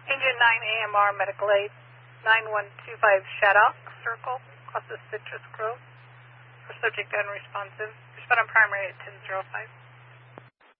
Engine 9 AMR Medical Aid 9125 Shaddock Circle, Casa Citrus Grove. For subject unresponsive. Respond on primary at 10:05.